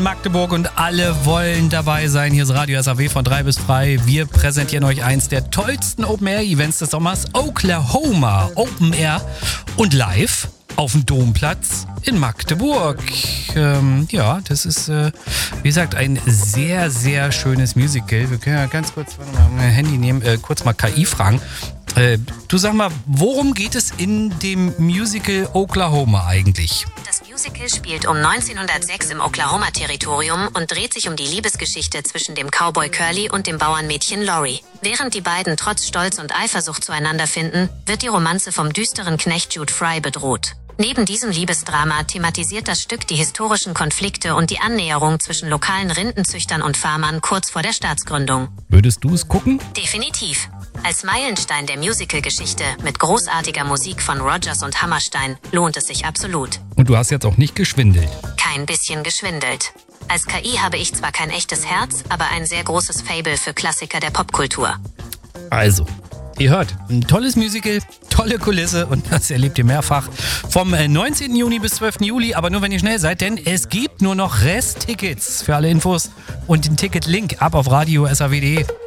Magdeburg und alle wollen dabei sein. Hier ist Radio SAW von 3 bis 3. Wir präsentieren euch eins der tollsten Open-Air-Events des Sommers. Oklahoma Open Air und live auf dem Domplatz in Magdeburg. Das ist, wie gesagt, ein sehr, sehr schönes Musical. Wir können ja ganz kurz mein Handy nehmen, kurz mal KI fragen. Du sag mal, worum geht es in dem Musical Oklahoma eigentlich? Das Musical spielt um 1906 im Oklahoma-Territorium und dreht sich um die Liebesgeschichte zwischen dem Cowboy Curly und dem Bauernmädchen Lori. Während die beiden trotz Stolz und Eifersucht zueinander finden, wird die Romanze vom düsteren Knecht Jude Fry bedroht. Neben diesem Liebesdrama thematisiert das Stück die historischen Konflikte und die Annäherung zwischen lokalen Rindenzüchtern und Farmern kurz vor der Staatsgründung. Würdest du es gucken? Definitiv. Als Meilenstein der Musical-Geschichte mit großartiger Musik von Rodgers und Hammerstein lohnt es sich absolut. Und du hast jetzt auch nicht geschwindelt? Kein bisschen geschwindelt. Als KI habe ich zwar kein echtes Herz, aber ein sehr großes Faible für Klassiker der Popkultur. Also, ihr hört, ein tolles Musical, tolle Kulisse und das erlebt ihr mehrfach vom 19. Juni bis 12. Juli, aber nur wenn ihr schnell seid, denn es gibt nur noch Resttickets. Für alle Infos und den Ticketlink ab auf radio SAW.de.